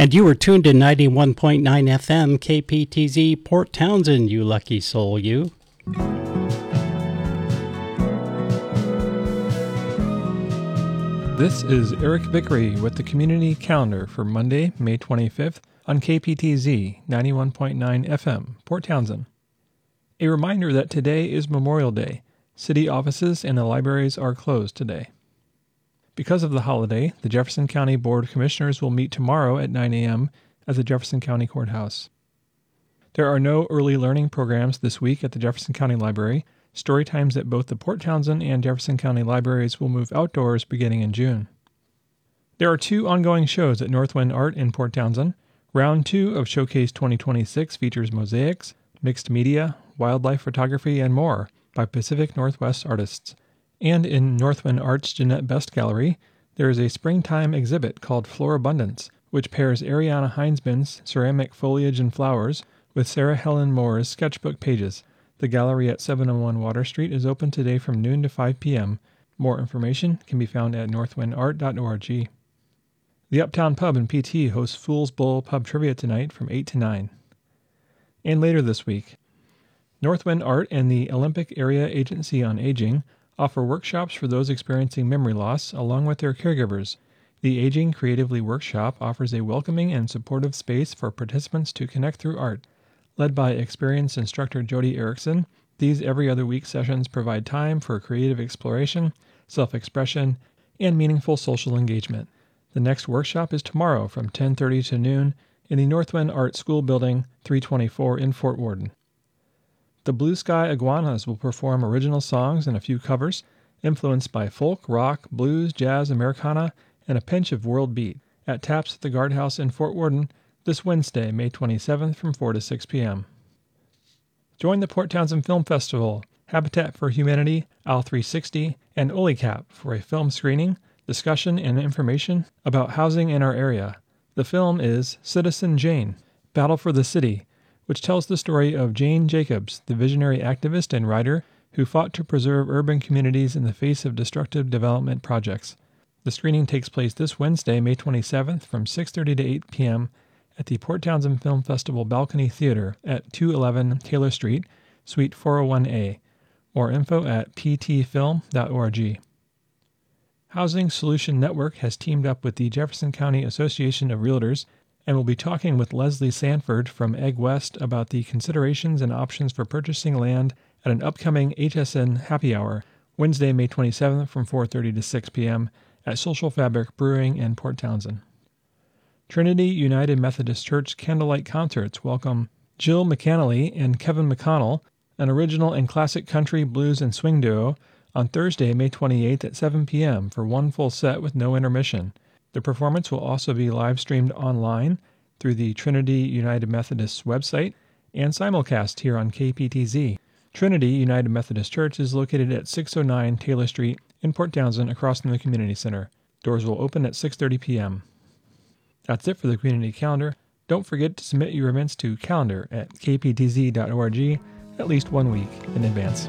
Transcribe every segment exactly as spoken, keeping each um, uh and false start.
And you were tuned to ninety-one point nine F M K P T Z Port Townsend, you lucky soul, you. This is Eric Vickery with the Community Calendar for Monday, May twenty-fifth on K P T Z ninety-one point nine F M, Port Townsend. A reminder that today is Memorial Day. City offices and the libraries are closed today. Because of the holiday, the Jefferson County Board of Commissioners will meet tomorrow at nine a.m. at the Jefferson County Courthouse. There are no early learning programs this week at the Jefferson County Library. Story times at both the Port Townsend and Jefferson County Libraries will move outdoors beginning in June. There are two ongoing shows at Northwind Art in Port Townsend. Round two of Showcase twenty twenty-six features mosaics, mixed media, wildlife photography, and more by Pacific Northwest artists. And in Northwind Art's Jeanette Best Gallery, there is a springtime exhibit called Florabundance, which pairs Ariana Heinsman's ceramic foliage and flowers with Sarah Helen Moore's sketchbook pages. The gallery at seven oh one Water Street is open today from noon to five p.m. More information can be found at northwind art dot org. The Uptown Pub in P T hosts Fool's Bowl Pub Trivia tonight from eight to nine. And later this week, Northwind Art and the Olympic Area Agency on Aging offer workshops for those experiencing memory loss along with their caregivers. The Aging Creatively Workshop offers a welcoming and supportive space for participants to connect through art. Led by experienced instructor Jody Erickson, these every other week sessions provide time for creative exploration, self-expression, and meaningful social engagement. The next workshop is tomorrow from ten thirty to noon in the Northwind Art School Building, three twenty-four in Fort Worden. The Blue Sky Iguanas will perform original songs and a few covers, influenced by folk, rock, blues, jazz, Americana, and a pinch of world beat, at Taps at the Guardhouse in Fort Worden this Wednesday, May twenty-seventh from four to six p.m. Join the Port Townsend Film Festival, Habitat for Humanity, O W three sixty, and OLICAP for a film screening, discussion, and information about housing in our area. The film is Citizen Jane, Battle for the City, which tells the story of Jane Jacobs, the visionary activist and writer who fought to preserve urban communities in the face of destructive development projects. The screening takes place this Wednesday, May twenty-seventh from six thirty to eight p.m. at the Port Townsend Film Festival Balcony Theater at two eleven Taylor Street, Suite four oh one A. More info at p t film dot org. Housing Solution Network has teamed up with the Jefferson County Association of Realtors and will be talking with Leslie Sanford from Egg West about the considerations and options for purchasing land at an upcoming H S N Happy Hour, Wednesday, May twenty-seventh from four thirty to six p.m. at Social Fabric Brewing in Port Townsend. Trinity United Methodist Church Candlelight Concerts welcome Jill McAnally and Kevin McConnell, an original and classic country, blues, and swing duo, on Thursday, May twenty-eighth at seven p.m. for one full set with no intermission. The performance will also be live-streamed online through the Trinity United Methodist website and simulcast here on K P T Z. Trinity United Methodist Church is located at six oh nine Taylor Street in Port Townsend across from the Community Center. Doors will open at six thirty p.m. That's it for the Community Calendar. Don't forget to submit your events to calendar at k p t z dot org at least one week in advance.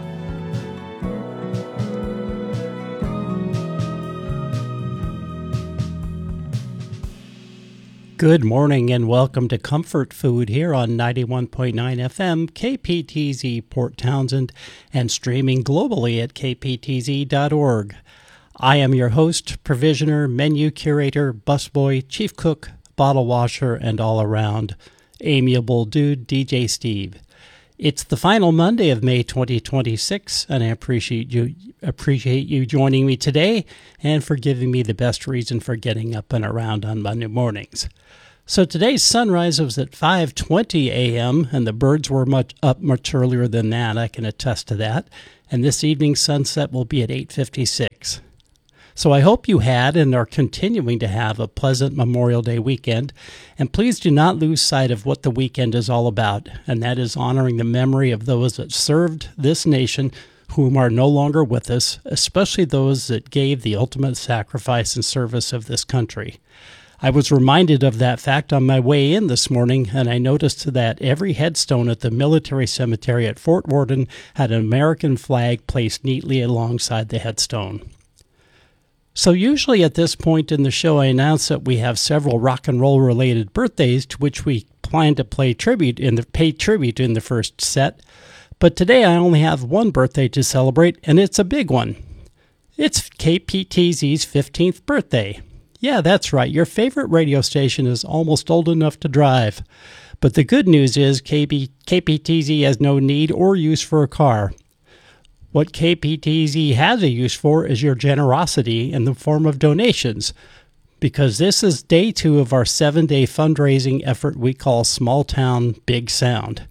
Good morning and welcome to Comfort Food here on ninety-one point nine F M K P T Z Port Townsend and streaming globally at k p t z dot org. I am your host, provisioner, menu curator, busboy, chief cook, bottle washer, and all-around amiable dude, D J Steve. It's the final Monday of May twenty twenty-six, and I appreciate you appreciate you joining me today and for giving me the best reason for getting up and around on Monday mornings. So today's sunrise was at five twenty a.m., and the birds were much up much earlier than that. I can attest to that. And this evening's sunset will be at eight fifty-six. So I hope you had and are continuing to have a pleasant Memorial Day weekend. And please do not lose sight of what the weekend is all about, and that is honoring the memory of those that served this nation whom are no longer with us, especially those that gave the ultimate sacrifice in service of this country. I was reminded of that fact on my way in this morning, and I noticed that every headstone at the military cemetery at Fort Worden had an American flag placed neatly alongside the headstone. So usually at this point in the show, I announce that we have several rock and roll related birthdays to which we plan to play tribute in the pay tribute in the first set. But today I only have one birthday to celebrate, and it's a big one. It's K P T Z's fifteenth birthday. Yeah, that's right. Your favorite radio station is almost old enough to drive. But the good news is K P T Z has no need or use for a car. What K P T Z has a use for is your generosity in the form of donations, because this is day two of our seven-day fundraising effort we call Small Town Big Sound.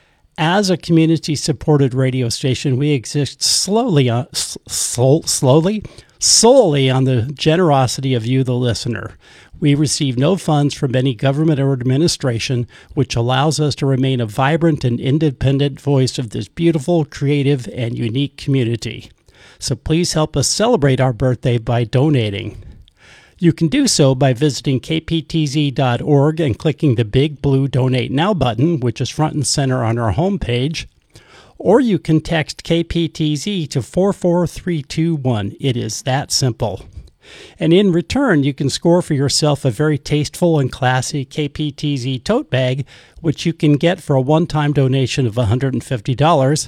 As a community-supported radio station, we exist slowly, uh, sl- slowly, solely on the generosity of you, the listener. We receive no funds from any government or administration, which allows us to remain a vibrant and independent voice of this beautiful, creative, and unique community. So please help us celebrate our birthday by donating. You can do so by visiting K P T Z dot org and clicking the big blue Donate Now button, which is front and center on our homepage. Or you can text K P T Z to four four three two one. It is that simple. And in return, you can score for yourself a very tasteful and classy K P T Z tote bag, which you can get for a one-time donation of one hundred fifty dollars.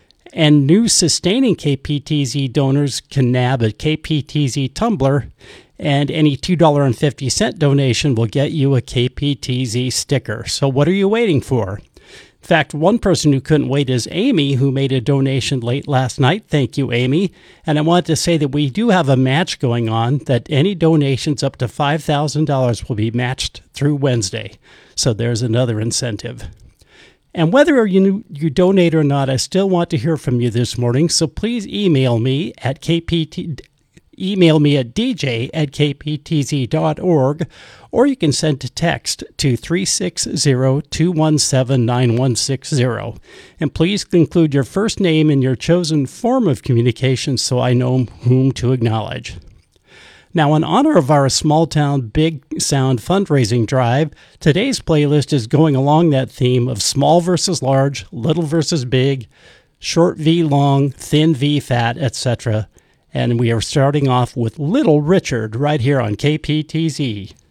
And new sustaining K P T Z donors can nab a K P T Z tumbler, and any two dollars and fifty cents donation will get you a K P T Z sticker. So what are you waiting for? In fact, one person who couldn't wait is Amy, who made a donation late last night. Thank you, Amy. And I want to say that we do have a match going on, that any donations up to five thousand dollars will be matched through Wednesday. So there's another incentive. And whether you, you donate or not, I still want to hear from you this morning. So please email me at K P T, email me at d j at k p t z dot org, or you can send a text to three six zero, two one seven, nine one six zero. And please include your first name and your chosen form of communication so I know whom to acknowledge. Now, in honor of our Small Town Big Sound fundraising drive, today's playlist is going along that theme of small versus large, little versus big, short v long, thin v fat, et cetera. And we are starting off with Little Richard right here on K P T Z.